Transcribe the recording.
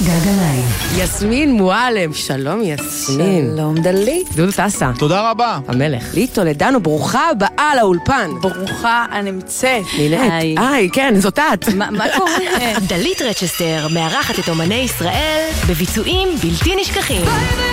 גלגליים. יסמין מועלם, שלום יסמין. שלום דלית. דודו טסה. תודה רבה. המלך. לי טולדנו, ברוכה הבאה לאולפן. ברוכה הנמצאת. נינט. כן, זאת את. מה קורה? דלית רצ'סטר מארחת את אומני ישראל בביצועים בלתי נשכחים.